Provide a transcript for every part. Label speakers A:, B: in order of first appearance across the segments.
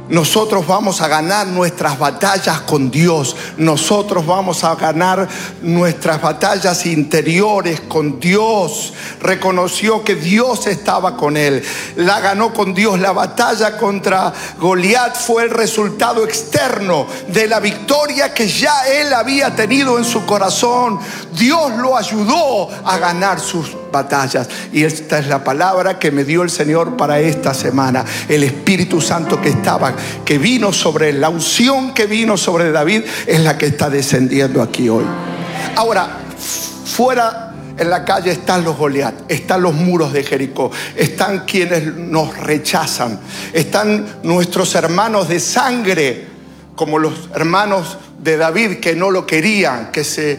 A: Nosotros vamos a ganar nuestras batallas con Dios. Nosotros vamos a ganar nuestras batallas interiores con Dios. Reconoció que Dios estaba con él. La ganó con Dios. La batalla contra Goliat fue el resultado externo de la victoria que ya él había tenido en su corazón. Dios lo ayudó a ganar sus batallas. Y esta es la palabra que me dio el Señor para esta semana. El Espíritu Santo que vino sobre él, la unción que vino sobre David es la que está descendiendo aquí hoy. Ahora, fuera en la calle están los Goliat, están los muros de Jericó, están quienes nos rechazan, están nuestros hermanos de sangre, como los hermanos de David que no lo querían, que se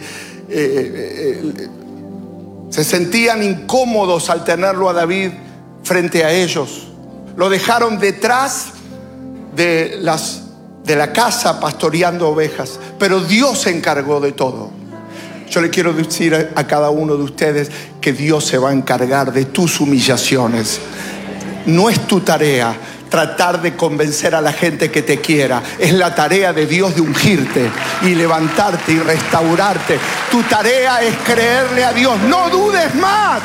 A: sentían incómodos al tenerlo a David frente a ellos. Lo dejaron detrás de la casa pastoreando ovejas, pero Dios se encargó de todo. Yo le quiero decir a cada uno de ustedes que Dios se va a encargar de tus humillaciones. No es tu tarea tratar de convencer a la gente que te quiera. Es la tarea de Dios de ungirte y levantarte y restaurarte. Tu tarea es creerle a Dios. No dudes más.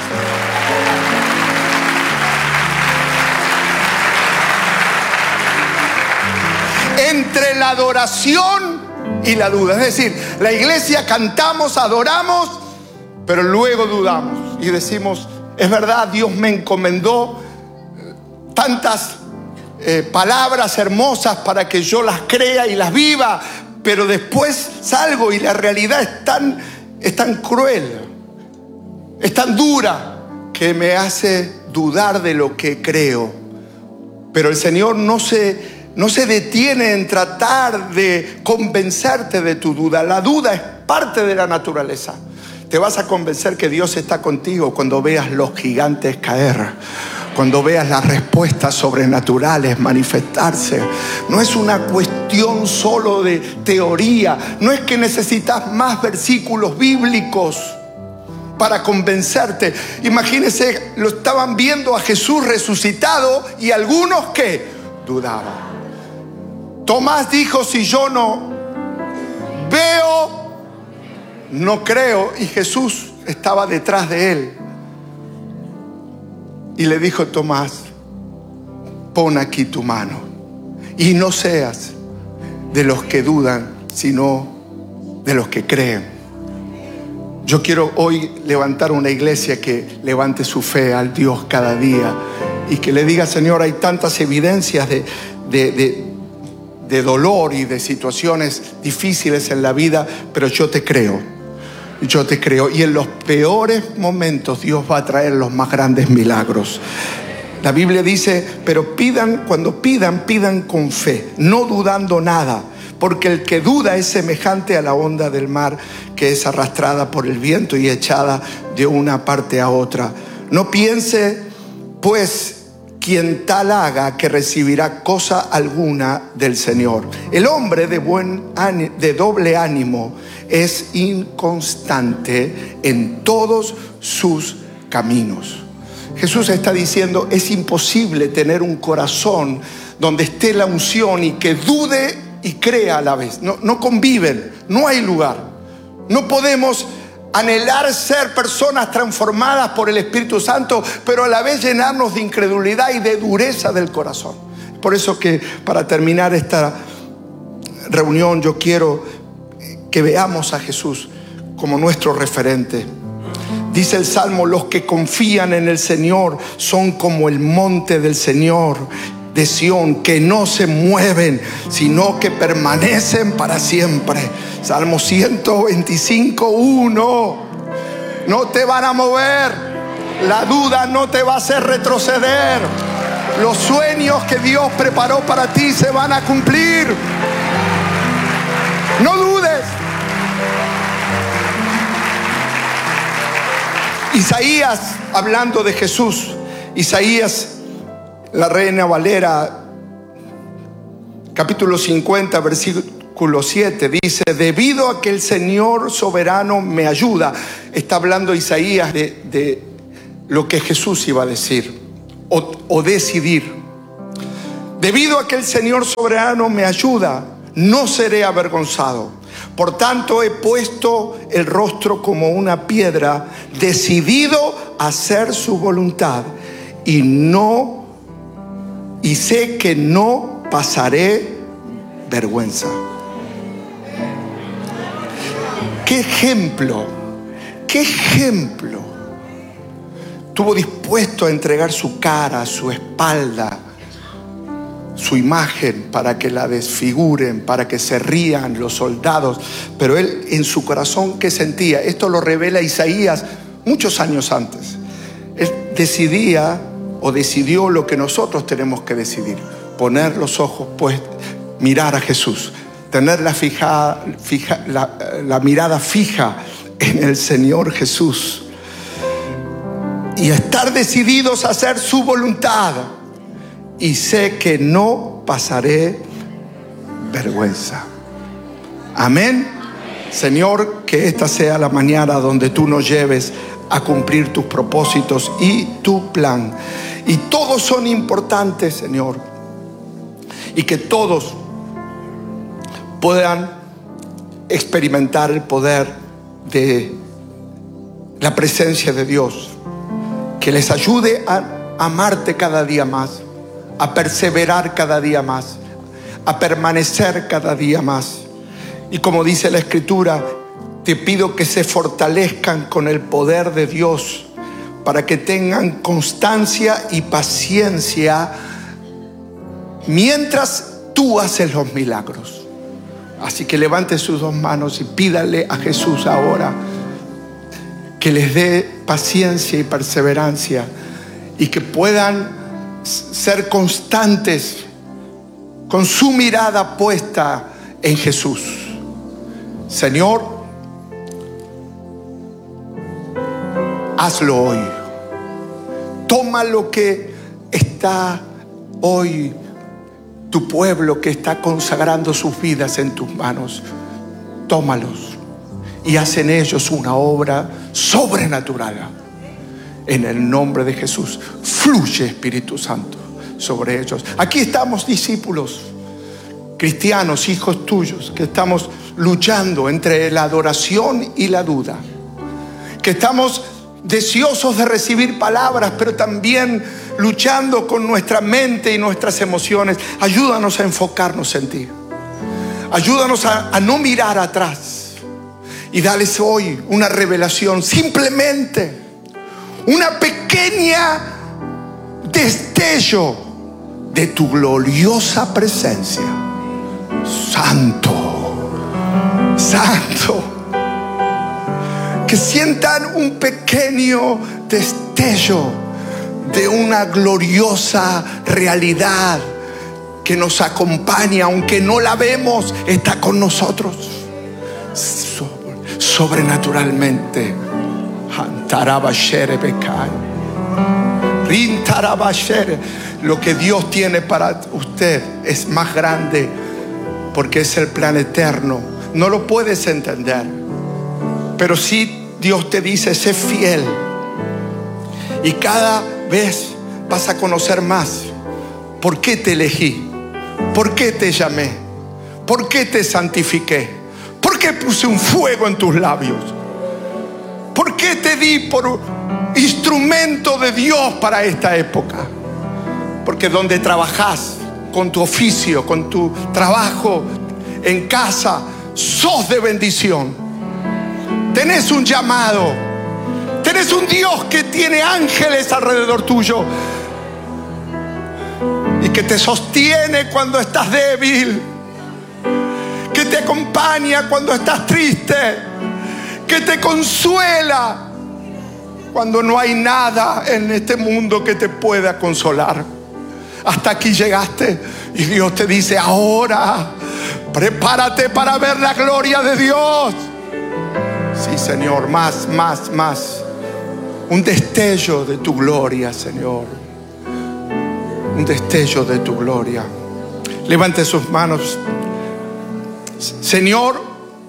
A: Entre la adoración y la duda. Es decir, la iglesia cantamos, adoramos, pero luego dudamos y decimos, es verdad, Dios me encomendó tantas palabras hermosas para que yo las crea y las viva, pero después salgo y la realidad es tan cruel, es tan dura, que me hace dudar de lo que creo. Pero el Señor no se detiene en tratar de convencerte de tu duda. La duda es parte de la naturaleza. Te vas a convencer que Dios está contigo cuando veas los gigantes caer, cuando veas las respuestas sobrenaturales manifestarse. No es una cuestión solo de teoría. No es que necesitas más versículos bíblicos para convencerte. Imagínense, lo estaban viendo a Jesús resucitado y algunos que dudaban. Tomás dijo, si yo no veo, no creo. Y Jesús estaba detrás de él. Y le dijo, Tomás, pon aquí tu mano. Y no seas de los que dudan, sino de los que creen. Yo quiero hoy levantar una iglesia que levante su fe al Dios cada día. Y que le diga, Señor, hay tantas evidencias de dolor y de situaciones difíciles en la vida, pero yo te creo. Yo te creo. Y en los peores momentos Dios va a traer los más grandes milagros. La Biblia dice, pero cuando pidan con fe, no dudando nada, porque el que duda es semejante a la onda del mar, que es arrastrada por el viento y echada de una parte a otra. No piense, pues, quien tal haga, que recibirá cosa alguna del Señor. El hombre de doble ánimo es inconstante en todos sus caminos. Jesús está diciendo, es imposible tener un corazón donde esté la unción y que dude y crea a la vez. No conviven, no hay lugar. No podemos anhelar ser personas transformadas por el Espíritu Santo, pero a la vez llenarnos de incredulidad y de dureza del corazón. Por eso que para terminar esta reunión yo quiero que veamos a Jesús como nuestro referente. Dice el Salmo, los que confían en el Señor son como el monte del Señor de Sión, que no se mueven, sino que permanecen para siempre. Salmo 125:1. No te van a mover. La duda no te va a hacer retroceder. Los sueños que Dios preparó para ti se van a cumplir. No dudes. Isaías, hablando de Jesús, Isaías, la Reina Valera, capítulo 50, versículo 7, dice, debido a que el Señor soberano me ayuda. Está hablando Isaías de lo que Jesús iba a decir o decidir. Debido a que el Señor soberano me ayuda, no seré avergonzado. Por tanto, he puesto el rostro como una piedra, decidido a hacer su voluntad, y sé que no pasaré vergüenza. ¡Qué ejemplo! ¡Qué ejemplo! Estuvo dispuesto a entregar su cara, su espalda, su imagen para que la desfiguren, para que se rían los soldados. Pero él en su corazón, ¿qué sentía? Esto lo revela Isaías muchos años antes. Él decidió lo que nosotros tenemos que decidir: poner los ojos puestos, mirar a Jesús, tener la mirada fija en el Señor Jesús y estar decididos a hacer su voluntad. Y sé que no pasaré vergüenza. Amén. Señor, que esta sea la mañana donde tú nos lleves a cumplir tus propósitos y tu plan. Y todos son importantes, Señor. Y que todos puedan experimentar el poder de la presencia de Dios. Que les ayude a amarte cada día más, a perseverar cada día más, a permanecer cada día más. Y como dice la Escritura, te pido que se fortalezcan con el poder de Dios, para que tengan constancia y paciencia mientras tú haces los milagros. Así que levante sus dos manos y pídale a Jesús ahora que les dé paciencia y perseverancia, y que puedan ser constantes con su mirada puesta en Jesús. Señor, hazlo hoy. Toma lo que está hoy, tu pueblo que está consagrando sus vidas en tus manos. Tómalos y haz en ellos una obra sobrenatural. En el nombre de Jesús, fluye, Espíritu Santo, sobre ellos. Aquí estamos, discípulos, cristianos, hijos tuyos, que estamos luchando entre la adoración y la duda, que estamos deseosos de recibir palabras, pero también luchando con nuestra mente y nuestras emociones. Ayúdanos a enfocarnos en ti. Ayúdanos a no mirar atrás, y dales hoy una revelación, simplemente una pequeña destello de tu gloriosa presencia. Santo, santo. Que sientan un pequeño destello de una gloriosa realidad que nos acompaña, aunque no la vemos, está con nosotros sobrenaturalmente. Lo que Dios tiene para usted es más grande, porque es el plan eterno. No lo puedes entender, pero sí Dios te dice: sé fiel, y cada vez vas a conocer más por qué te elegí, por qué te llamé, por qué te santifiqué, por qué puse un fuego en tus labios, por qué te di por instrumento de Dios para esta época. Porque donde trabajas, con tu oficio, con tu trabajo en casa, sos de bendición. Tenés un llamado, tenés un Dios que tiene ángeles alrededor tuyo y que te sostiene cuando estás débil, que te acompaña cuando estás triste, que te consuela cuando no hay nada en este mundo que te pueda consolar. Hasta aquí llegaste y Dios te dice: ahora prepárate para ver la gloria de Dios. Sí, Señor, más. Un destello de tu gloria, Señor. Un destello de tu gloria. Levante sus manos. Señor,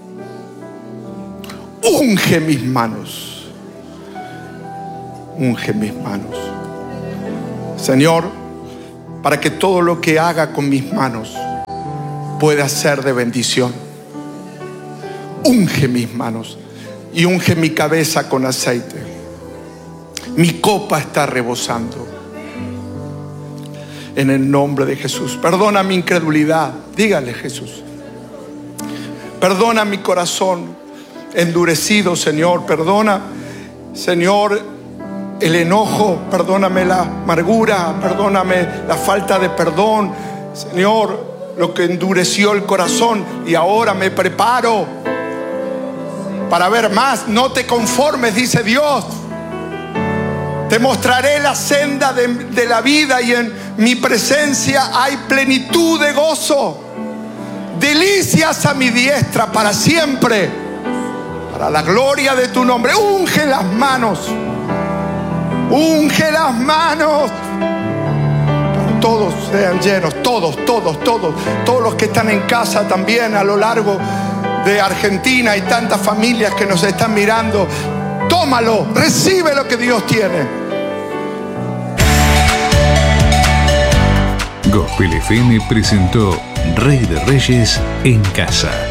A: unge mis manos. Unge mis manos. Señor, para que todo lo que haga con mis manos pueda ser de bendición. Unge mis manos y unge mi cabeza con aceite. Mi copa está rebosando. En el nombre de Jesús. Perdona mi incredulidad. Dígale, Jesús. Perdona mi corazón endurecido, Señor. Perdona, Señor, el enojo. Perdóname la amargura. Perdóname la falta de perdón, Señor, lo que endureció el corazón. Y ahora me preparo para ver más. No te conformes, dice Dios. Te mostraré la senda de la vida, y en mi presencia hay plenitud de gozo. Delicias a mi diestra para siempre, para la gloria de tu nombre. Unge las manos. Unge las manos. Para todos sean llenos, todos los que están en casa también a lo largo de Argentina. Hay tantas familias que nos están mirando. Tómalo, recibe lo que Dios tiene.
B: Gospel FM presentó Rey de Reyes en Casa.